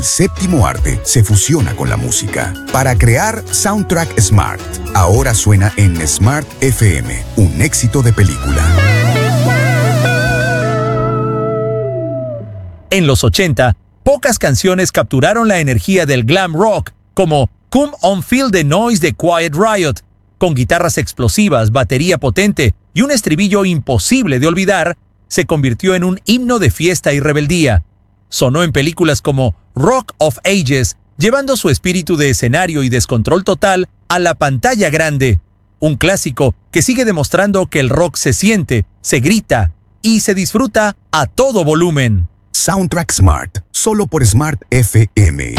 séptimo arte se fusiona con la música para crear Soundtrack Smart. Ahora suena en Smart FM, un éxito de película. En los 80, pocas canciones capturaron la energía del glam rock, como Come On Feel the Noise de Quiet Riot, con guitarras explosivas, batería potente y un estribillo imposible de olvidar, se convirtió en un himno de fiesta y rebeldía. Sonó en películas como Rock of Ages, llevando su espíritu de escenario y descontrol total a la pantalla grande. Un clásico que sigue demostrando que el rock se siente, se grita y se disfruta a todo volumen. Soundtrack Smart, solo por Smart FM.